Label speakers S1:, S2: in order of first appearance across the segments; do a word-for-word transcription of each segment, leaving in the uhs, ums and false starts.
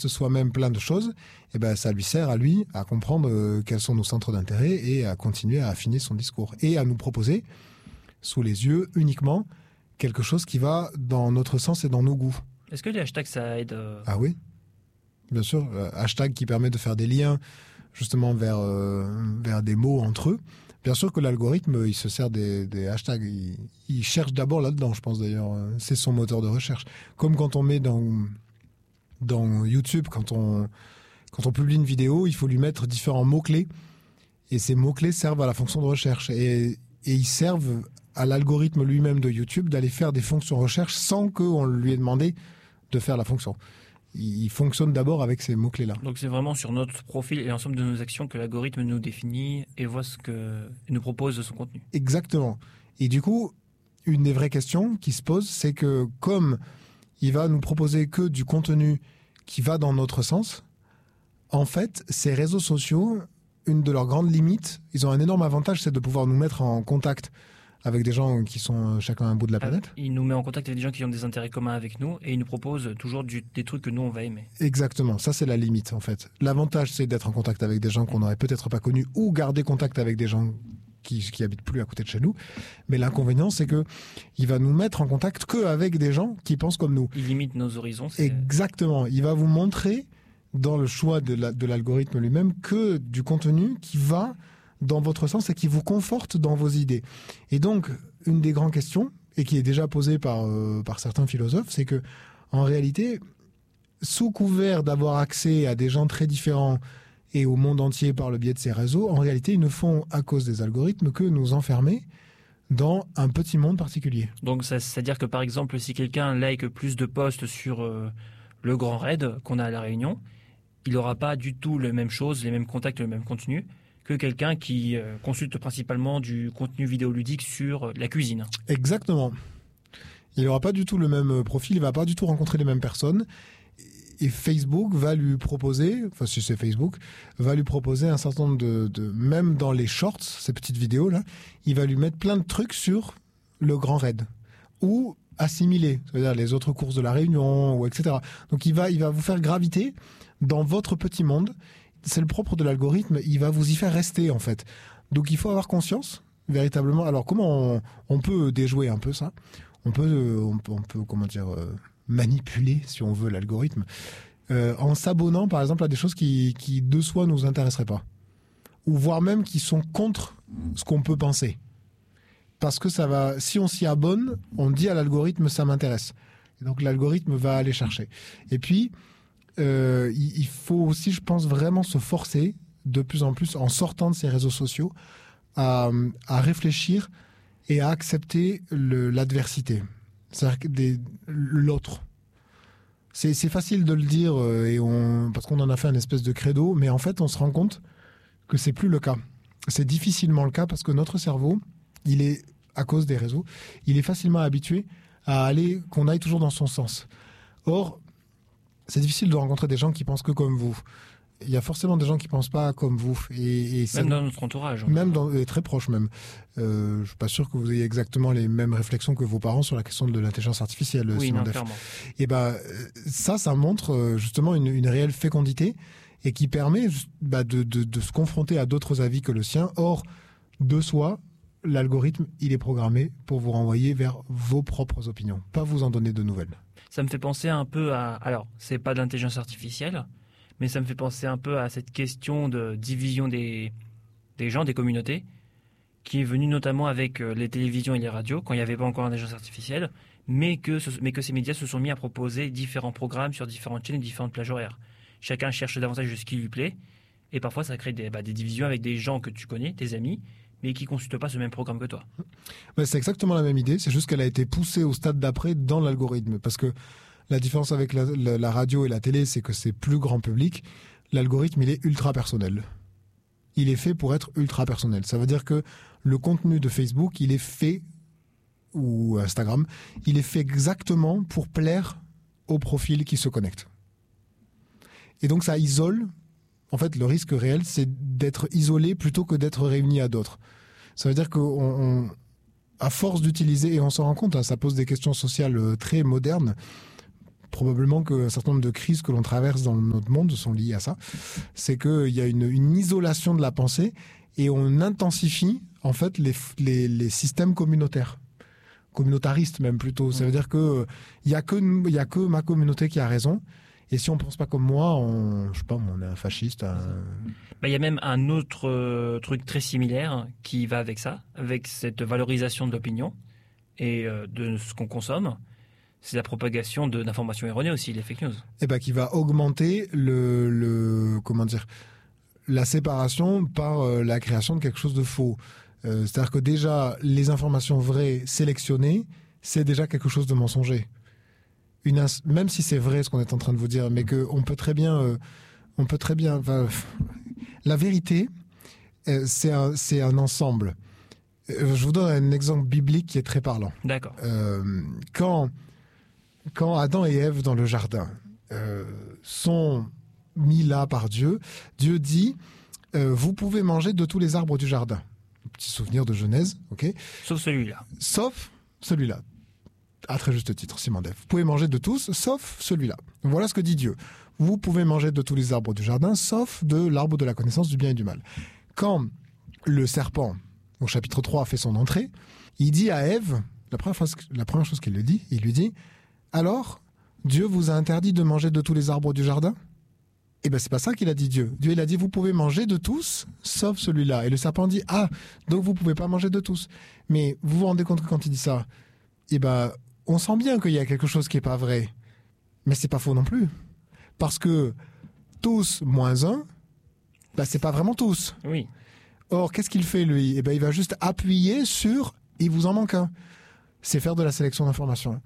S1: teste soi-même plein de choses, et ben ça lui sert à lui à comprendre euh, quels sont nos centres d'intérêt et à continuer à affiner son discours et à nous proposer sous les yeux uniquement quelque chose qui va dans notre sens et dans nos goûts.
S2: Est-ce que les hashtags ça aide euh...
S1: Ah oui, bien sûr, euh, hashtag qui permet de faire des liens justement vers euh, vers des mots entre eux. Bien sûr que l'algorithme, il se sert des, des hashtags. Il, il cherche d'abord là-dedans, je pense d'ailleurs. C'est son moteur de recherche. Comme quand on met dans, dans YouTube, quand on, quand on publie une vidéo, il faut lui mettre différents mots-clés. Et ces mots-clés servent à la fonction de recherche. Et, et ils servent à l'algorithme lui-même de YouTube d'aller faire des fonctions recherche sans qu'on lui ait demandé de faire la fonction. Il fonctionne d'abord avec ces mots-clés-là.
S2: Donc c'est vraiment sur notre profil et l'ensemble de nos actions que l'algorithme nous définit et voit ce que nous propose de son contenu.
S1: Exactement. Et du coup, une des vraies questions qui se pose, c'est que comme il va nous proposer que du contenu qui va dans notre sens, en fait, ces réseaux sociaux, une de leurs grandes limites, ils ont un énorme avantage, c'est de pouvoir nous mettre en contact avec des gens qui sont chacun à un bout de la planète.
S2: Il nous met en contact avec des gens qui ont des intérêts communs avec nous et il nous propose toujours du, des trucs que nous, on va aimer.
S1: Exactement, ça c'est la limite en fait. L'avantage c'est d'être en contact avec des gens qu'on n'aurait peut-être pas connus ou garder contact avec des gens qui, qui habitent plus à côté de chez nous. Mais l'inconvénient c'est que il va nous mettre en contact qu'avec des gens qui pensent comme nous.
S2: Il limite nos horizons. C'est...
S1: Exactement, il va vous montrer dans le choix de, la, de l'algorithme lui-même que du contenu qui va dans votre sens et qui vous conforte dans vos idées. Et donc, une des grandes questions, et qui est déjà posée par, euh, par certains philosophes, c'est que, en réalité, sous couvert d'avoir accès à des gens très différents et au monde entier par le biais de ces réseaux, en réalité, ils ne font, à cause des algorithmes, que nous enfermer dans un petit monde particulier.
S2: Donc, ça, c'est-à-dire que, par exemple, si quelqu'un like plus de posts sur euh, le Grand Raid qu'on a à La Réunion, il n'aura pas du tout la même chose, les mêmes contacts, le même contenu, que quelqu'un qui euh, consulte principalement du contenu vidéoludique sur euh, la cuisine.
S1: Exactement. Il n'aura pas du tout le même profil, il ne va pas du tout rencontrer les mêmes personnes. Et Facebook va lui proposer, enfin si c'est Facebook, va lui proposer un certain nombre de, de... Même dans les shorts, ces petites vidéos-là, il va lui mettre plein de trucs sur le Grand Raid. Ou assimilés, c'est-à-dire les autres courses de la Réunion, ou et cetera. Donc il va, il va vous faire graviter dans votre petit monde. C'est le propre de l'algorithme, il va vous y faire rester en fait. Donc il faut avoir conscience, véritablement. Alors comment on, on peut déjouer un peu ça ? On peut, on peut, on peut comment dire, euh, manipuler, si on veut, l'algorithme, euh, en s'abonnant par exemple à des choses qui, qui de soi nous intéresseraient pas. Ou voire même qui sont contre ce qu'on peut penser. Parce que ça va, si on s'y abonne, on dit à l'algorithme ça m'intéresse. Et donc l'algorithme va aller chercher. Et puis, Euh, il faut aussi, je pense, vraiment se forcer de plus en plus, en sortant de ces réseaux sociaux, à, à réfléchir et à accepter le, l'adversité, c'est-à-dire des, l'autre. C'est, c'est facile de le dire et on, parce qu'on en a fait un espèce de credo, mais en fait, on se rend compte que c'est plus le cas. C'est difficilement le cas parce que notre cerveau, il est, à cause des réseaux, il est facilement habitué à aller, qu'on aille toujours dans son sens. Or, c'est difficile de rencontrer des gens qui pensent que comme vous. Il y a forcément des gens qui pensent pas comme vous. Et, et
S2: même dans notre entourage.
S1: Même dans, et très proche même. Euh, je suis pas sûr que vous ayez exactement les mêmes réflexions que vos parents sur la question de l'intelligence artificielle.
S2: Oui, non, clairement.
S1: Et ben, ça, ça montre justement une, une réelle fécondité et qui permet bah, de, de, de se confronter à d'autres avis que le sien. Or, de soi, l'algorithme, il est programmé pour vous renvoyer vers vos propres opinions, pas vous en donner de nouvelles.
S2: Ça me fait penser un peu à... Alors, c'est pas de l'intelligence artificielle, mais ça me fait penser un peu à cette question de division des, des gens, des communautés, qui est venue notamment avec les télévisions et les radios, quand il n'y avait pas encore l'intelligence artificielle, mais que, ce, mais que ces médias se sont mis à proposer différents programmes sur différentes chaînes et différentes plages horaires. Chacun cherche davantage ce qui lui plaît, et parfois ça crée des, bah, des divisions avec des gens que tu connais, tes amis, mais qui ne consultent pas ce même programme que toi.
S1: Ouais, c'est exactement la même idée, c'est juste qu'elle a été poussée au stade d'après dans l'algorithme, parce que la différence avec la, la, la radio et la télé, c'est que c'est plus grand public. L'algorithme, il est ultra personnel. Il est fait pour être ultra personnel. Ça veut dire que le contenu de Facebook, il est fait, ou Instagram, il est fait exactement pour plaire au profil qui se connecte. Et donc ça isole. En fait, le risque réel, c'est d'être isolé plutôt que d'être réuni à d'autres. Ça veut dire qu'on, on, à force d'utiliser, et on s'en rend compte, hein, ça pose des questions sociales très modernes. probablement qu'un certain nombre de crises que l'on traverse dans notre monde sont liées à ça. C'est qu'il y a une, une isolation de la pensée et on intensifie en fait les, les, les systèmes communautaires. Communautaristes même plutôt. Ça veut dire qu'il n'y a, y a que ma communauté qui a raison. Et si on ne pense pas comme moi, on, je sais pas, on est un fasciste. Un...
S2: Bah, y a même un autre euh, truc très similaire qui va avec ça, avec cette valorisation de l'opinion et euh, de ce qu'on consomme. C'est la propagation de, d'informations erronées aussi, les fake news.
S1: Et ben, qui va augmenter le, le, comment dire, la séparation par euh, la création de quelque chose de faux. Euh, c'est-à-dire que déjà, les informations vraies sélectionnées, c'est déjà quelque chose de mensonger. Une ins- même si c'est vrai ce qu'on est en train de vous dire, mais que on peut très bien, euh, on peut très bien. La vérité, euh, c'est un, c'est un ensemble. Euh, je vous donne un exemple biblique qui est très parlant.
S2: D'accord.
S1: Euh, quand, quand Adam et Ève dans le jardin euh, sont mis là par Dieu, Dieu dit euh, vous pouvez manger de tous les arbres du jardin. Petit souvenir de Genèse, ok.
S2: Sauf celui-là.
S1: Sauf celui-là. À très juste titre, Simon Def. Vous pouvez manger de tous, sauf celui-là. Voilà ce que dit Dieu. Vous pouvez manger de tous les arbres du jardin, sauf de l'arbre de la connaissance du bien et du mal. Quand le serpent, au chapitre trois, fait son entrée, il dit à Ève, la première, fois, la première chose qu'il lui dit, il lui dit « Alors, Dieu vous a interdit de manger de tous les arbres du jardin ?» Eh bien, c'est pas ça qu'il a dit Dieu. Dieu, il a dit « Vous pouvez manger de tous, sauf celui-là. » Et le serpent dit « Ah, donc vous pouvez pas manger de tous. » Mais vous vous rendez compte que quand il dit ça, eh ben, on sent bien qu'il y a quelque chose qui est pas vrai. Mais c'est pas faux non plus. Parce que tous moins un, ben, c'est pas vraiment tous.
S2: Oui.
S1: Or, qu'est-ce qu'il fait, lui? Eh ben, il va juste appuyer sur « il vous en manque un ». C'est faire de la sélection d'informations.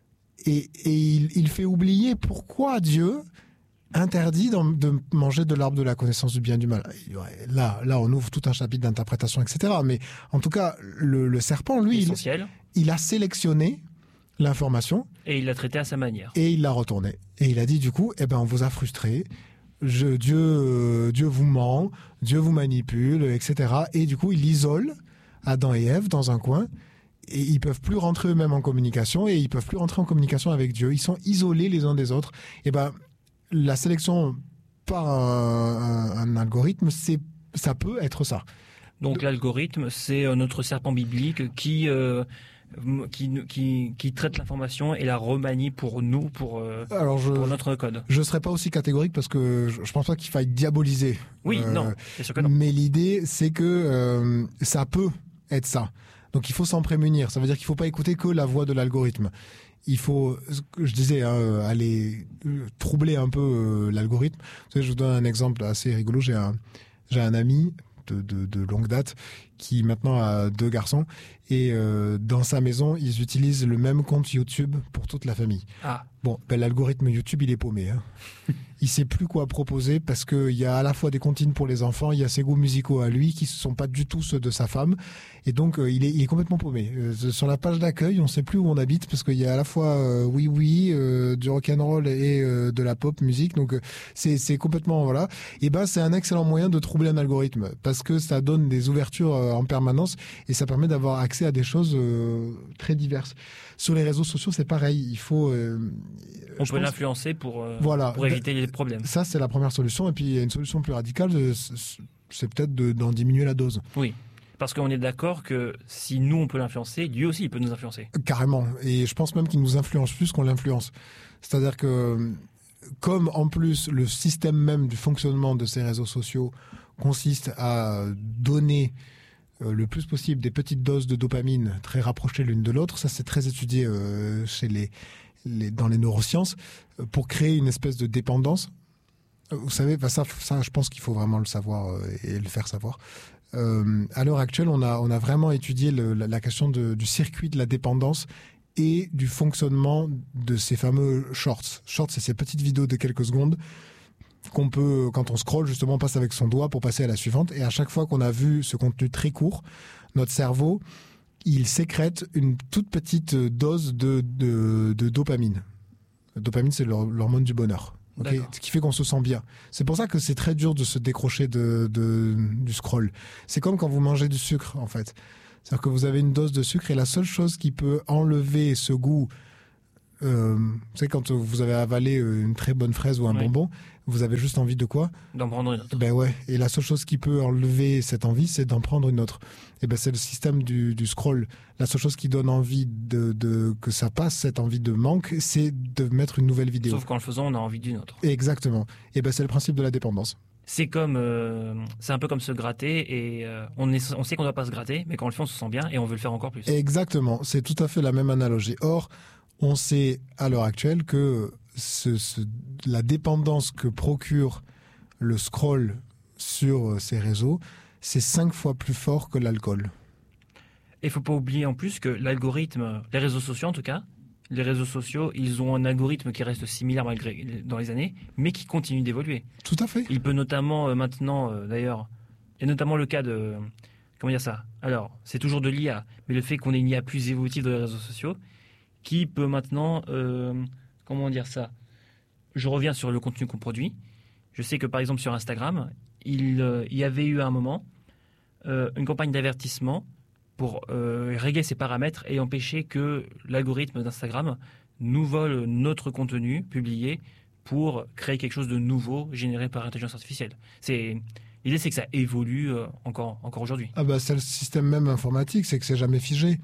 S1: Et, et il, il fait oublier pourquoi Dieu interdit de manger de l'arbre de la connaissance du bien et du mal. Là, là, on ouvre tout un chapitre d'interprétation, et cetera. Mais en tout cas, le, le serpent, lui, il, il a sélectionné l'information.
S2: Et il l'a traité à sa manière.
S1: Et il l'a retourné. Et il a dit, du coup, eh ben, on vous a frustré. Je, Dieu, euh, Dieu vous ment, Dieu vous manipule, et cetera. Et du coup, il isole Adam et Ève dans un coin. Et ils peuvent plus rentrer eux-mêmes en communication. Et ils peuvent plus rentrer en communication avec Dieu. Ils sont isolés les uns des autres. Et ben, la sélection par un, un, un algorithme, c'est, ça peut être ça.
S2: Donc l'algorithme, c'est notre serpent biblique qui, euh, qui, qui, qui traite l'information et la remanie pour nous, pour, euh,
S1: Alors je,
S2: pour notre code.
S1: Je ne serais pas aussi catégorique parce que je ne pense pas qu'il faille diaboliser.
S2: Oui, euh, non, c'est sûr que non.
S1: Mais l'idée, c'est que euh, ça peut être ça. Donc il faut s'en prémunir. Ça veut dire qu'il ne faut pas écouter que la voix de l'algorithme. Il faut, je disais, hein, aller troubler un peu euh, l'algorithme. Vous savez, je vous donne un exemple assez rigolo. J'ai un, j'ai un ami de, de, de longue date qui maintenant a deux garçons et euh, dans sa maison, ils utilisent le même compte YouTube pour toute la famille.
S2: Ah.
S1: Bon, ben, l'algorithme YouTube, il est paumé. Hein. Il sait plus quoi proposer parce qu'il y a à la fois des comptines pour les enfants, il y a ses goûts musicaux à lui qui ne sont pas du tout ceux de sa femme. Et donc, euh, il, est, il est complètement paumé. Euh, sur la page d'accueil, on ne sait plus où on habite parce qu'il y a à la fois euh, oui oui, euh, du rock'n'roll et euh, de la pop musique. Donc, euh, c'est, c'est complètement, voilà. Et ben, c'est un excellent moyen de troubler un algorithme parce que ça donne des ouvertures euh, en permanence et ça permet d'avoir accès à des choses euh, très diverses. Sur les réseaux sociaux, c'est pareil. Il faut. Euh,
S2: On peut l'influencer pour, euh,
S1: voilà.
S2: pour éviter les problèmes.
S1: Ça, c'est la première solution. Et puis, il y a une solution plus radicale, c'est peut-être de, d'en diminuer la dose.
S2: Oui. Parce qu'on est d'accord que si nous, on peut l'influencer, lui aussi, il peut nous influencer.
S1: Carrément. Et je pense même qu'il nous influence plus qu'on l'influence. C'est-à-dire que, comme en plus, le système même du fonctionnement de ces réseaux sociaux consiste à donner euh, le plus possible des petites doses de dopamine très rapprochées l'une de l'autre, ça c'est très étudié euh, chez les, les, dans les neurosciences, euh, pour créer une espèce de dépendance. Vous savez, bah ça, ça, je pense qu'il faut vraiment le savoir euh, et le faire savoir. Euh, à l'heure actuelle, on a, on a vraiment étudié le, la, la question de, du circuit de la dépendance et du fonctionnement de ces fameux shorts. Shorts, c'est ces petites vidéos de quelques secondes qu'on peut, quand on scrolle, justement, on passe avec son doigt pour passer à la suivante. Et à chaque fois qu'on a vu ce contenu très court, notre cerveau, il sécrète une toute petite dose de, de, de dopamine. La dopamine, c'est l'hormone du bonheur. Okay, ce qui fait qu'on se sent bien. C'est pour ça que c'est très dur de se décrocher de, de, du scroll. C'est comme quand vous mangez du sucre, en fait. C'est-à-dire que vous avez une dose de sucre et la seule chose qui peut enlever ce goût Euh, vous savez, quand vous avez avalé une très bonne fraise ou un
S2: Ouais.
S1: bonbon, vous avez juste envie de quoi?
S2: D'en prendre une autre.
S1: Ben ouais. Et la seule chose qui peut enlever cette envie, c'est d'en prendre une autre. Et ben c'est le système du, du scroll. La seule chose qui donne envie de, de que ça passe, cette envie de manque, c'est de mettre une nouvelle vidéo.
S2: Sauf qu'en le faisant, on a envie d'une autre.
S1: Exactement. Et ben c'est le principe de la dépendance.
S2: C'est comme, euh, c'est un peu comme se gratter et euh, on, est, on sait qu'on ne doit pas se gratter, mais quand on le fait, on se sent bien et on veut le faire encore plus.
S1: Exactement. C'est tout à fait la même analogie. Or, on sait à l'heure actuelle que ce, ce, la dépendance que procure le scroll sur ces réseaux, c'est cinq fois plus fort que l'alcool.
S2: Et il ne faut pas oublier en plus que l'algorithme, les réseaux sociaux en tout cas, les réseaux sociaux, ils ont un algorithme qui reste similaire malgré dans les années, mais qui continue d'évoluer.
S1: Tout à fait.
S2: Il peut notamment euh, maintenant, euh, d'ailleurs, et notamment le cas de, comment dire ça. Alors, c'est toujours de l'I A, mais le fait qu'on ait une I A plus évolutive dans les réseaux sociaux, qui peut maintenant, euh, comment dire ça. Je reviens sur le contenu qu'on produit. Je sais que par exemple sur Instagram, il euh, y avait eu à un moment euh, une campagne d'avertissement pour euh, régler ses paramètres et empêcher que l'algorithme d'Instagram nous vole notre contenu publié pour créer quelque chose de nouveau généré par intelligence artificielle. C'est, l'idée, c'est que ça évolue euh, encore, encore aujourd'hui.
S1: Ah bah c'est le système même informatique, c'est que c'est jamais figé.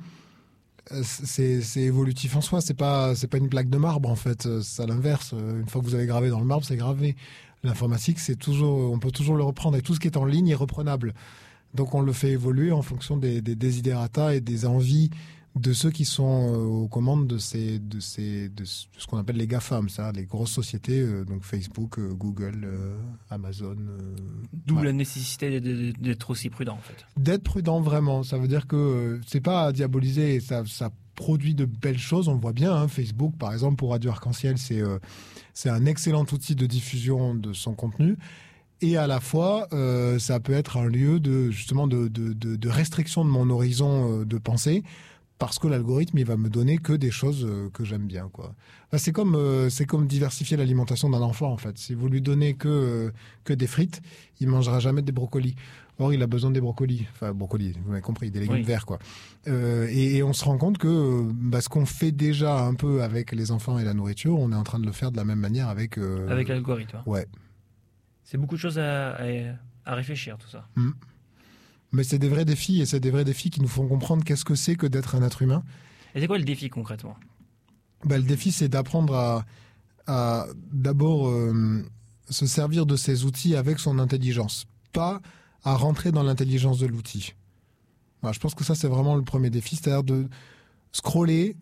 S1: C'est, c'est évolutif en soi, c'est pas, c'est pas une plaque de marbre en fait, c'est à l'inverse. Une fois que vous avez gravé dans le marbre, c'est gravé. L'informatique, c'est toujours, on peut toujours le reprendre et tout ce qui est en ligne est reprenable. Donc on le fait évoluer en fonction des, des desiderata et des envies de ceux qui sont aux commandes de ces, de ces, de ce qu'on appelle les GAFAM, ça, les grosses sociétés, euh, donc Facebook, euh, Google, euh, Amazon. Euh,
S2: D'où
S1: ouais.
S2: la nécessité d'être, d'être aussi prudent en fait.
S1: D'être prudent vraiment, ça veut dire que euh, c'est pas à diaboliser, ça, ça produit de belles choses, on le voit bien. Hein, Facebook, par exemple, pour Radio Arc-en-Ciel, c'est euh, c'est un excellent outil de diffusion de son contenu. Et à la fois, euh, ça peut être un lieu de justement de, de, de, de restriction de mon horizon euh, de pensée. Parce que l'algorithme, il va me donner que des choses que j'aime bien, quoi. Enfin, c'est comme euh, c'est comme diversifier l'alimentation d'un enfant, en fait. Si vous lui donnez que euh, que des frites, il mangera jamais des brocolis. Or, il a besoin des brocolis. Enfin, brocolis, vous m'avez compris, des légumes
S2: Oui.
S1: verts, quoi. Euh, et, et on se rend compte que bah, ce qu'on fait déjà un peu avec les enfants et la nourriture, on est en train de le faire de la même manière avec. Euh...
S2: Avec l'algorithme.
S1: Ouais.
S2: C'est beaucoup de choses à, à, à réfléchir, tout ça.
S1: Mmh. Mais c'est des vrais défis, et c'est des vrais défis qui nous font comprendre qu'est-ce que c'est que d'être un être humain.
S2: Et c'est quoi le défi concrètement ?
S1: Ben, le défi, c'est d'apprendre à, à d'abord euh, se servir de ces outils avec son intelligence, pas à rentrer dans l'intelligence de l'outil. Voilà, je pense que ça, c'est vraiment le premier défi, c'est-à-dire de scroller,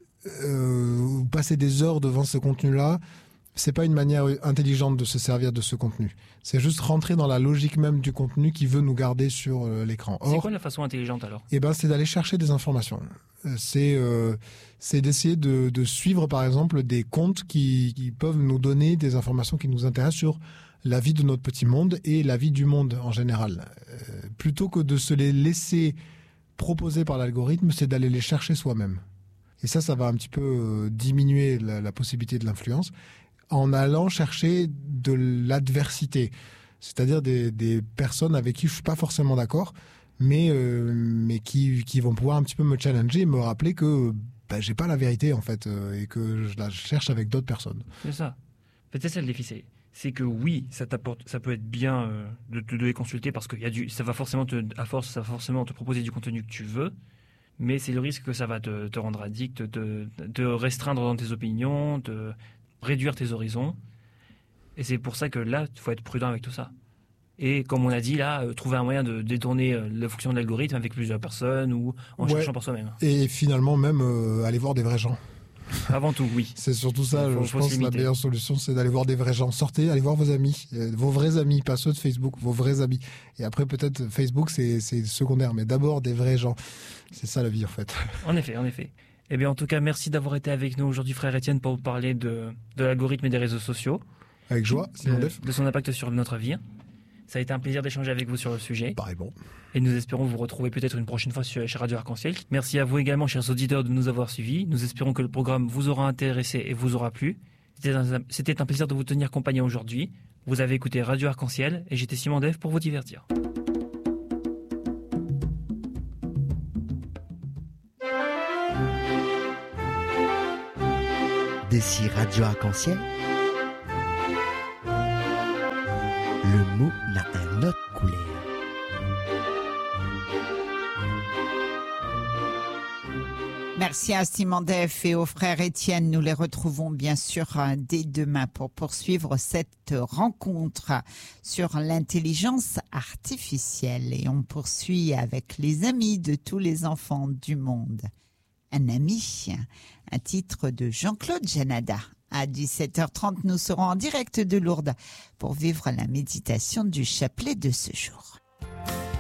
S1: euh, ou passer des heures devant ce contenu-là. C'est pas une manière intelligente de se servir de ce contenu. C'est juste rentrer dans la logique même du contenu qui veut nous garder sur euh, l'écran. Or,
S2: c'est quoi la façon intelligente alors ?
S1: Eh ben, c'est d'aller chercher des informations. C'est, euh, c'est d'essayer de, de suivre, par exemple, des comptes qui, qui peuvent nous donner des informations qui nous intéressent sur la vie de notre petit monde et la vie du monde en général. Euh, plutôt que de se les laisser proposer par l'algorithme, c'est d'aller les chercher soi-même. Et ça, ça va un petit peu euh, diminuer la, la possibilité de l'influence, en allant chercher de l'adversité, c'est-à-dire des, des personnes avec qui je suis pas forcément d'accord, mais euh, mais qui qui vont pouvoir un petit peu me challenger et me rappeler que bah, j'ai pas la vérité en fait euh, et que je la cherche avec d'autres personnes.
S2: C'est ça. Peut-être c'est ça le défi, c'est, c'est que oui, ça t'apporte, ça peut être bien euh, de te de les consulter parce que y a du, ça va forcément te, à force, ça va forcément te proposer du contenu que tu veux. Mais c'est le risque que ça va te, te rendre addict, te, te restreindre dans tes opinions, te réduire tes horizons. Et c'est pour ça que là, il faut être prudent avec tout ça. Et comme on a dit, là, euh, trouver un moyen de détourner euh, la fonction de l'algorithme avec plusieurs personnes ou en
S1: Ouais.
S2: cherchant par soi-même.
S1: Et finalement même euh, aller voir des vrais gens.
S2: Avant tout, oui.
S1: C'est surtout ça,
S2: Faut-
S1: je
S2: faut
S1: pense
S2: se
S1: que la
S2: limiter.
S1: meilleure solution, c'est d'aller voir des vrais gens. Sortez, allez voir vos amis, euh, vos vrais amis, pas ceux de Facebook, vos vrais amis. Et après, peut-être, Facebook, c'est, c'est secondaire, mais d'abord des vrais gens. C'est ça la vie, en fait.
S2: En effet, en effet. Eh bien, en tout cas, merci d'avoir été avec nous aujourd'hui, frère Étienne, pour vous parler de, de l'algorithme et des réseaux sociaux,
S1: Avec joie, Simon
S2: de,
S1: Def.
S2: de son impact sur notre vie. Ça a été un plaisir d'échanger avec vous sur le sujet.
S1: Pareil, bon.
S2: Et nous espérons vous retrouver peut-être une prochaine fois sur, chez Radio Arc-en-Ciel. Merci à vous également, chers auditeurs, de nous avoir suivis. Nous espérons que le programme vous aura intéressé et vous aura plu. C'était un, c'était un plaisir de vous tenir compagnie aujourd'hui. Vous avez écouté Radio Arc-en-Ciel et j'étais Simon Def pour vous divertir.
S3: ici Radio Arc-en-Ciel. Le mot n'a un autre couleur.
S4: Merci à Simondef et au frère Étienne. Nous les retrouvons bien sûr dès demain pour poursuivre cette rencontre sur l'intelligence artificielle. Et on poursuit avec les amis de tous les enfants du monde. Un ami, un titre de Jean-Claude Janada. À dix-sept heures trente, nous serons en direct de Lourdes pour vivre la méditation du chapelet de ce jour.